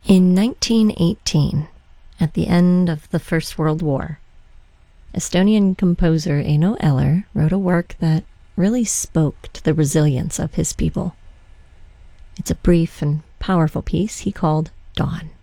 In 1918, at the end of the First World War, Estonian composer Eino Eller wrote a work that really spoke to the resilience of his people. It's a brief and powerful piece he called Dawn.